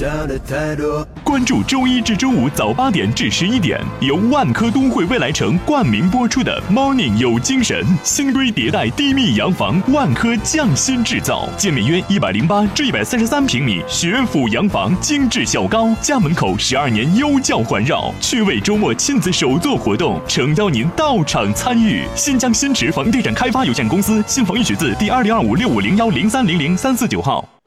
关注周一至周五早8点至11点，由万科都会未来城冠名播出的 Morning 有精神，新规迭代低密洋房，万科匠心制造，建面约108至133平米，学府洋房，精致效高，家门口12年优教环绕，趣味周末亲子手作活动，诚邀您到场参与。新疆新驰房地产开发有限公司新房预取自第2025650103003495号。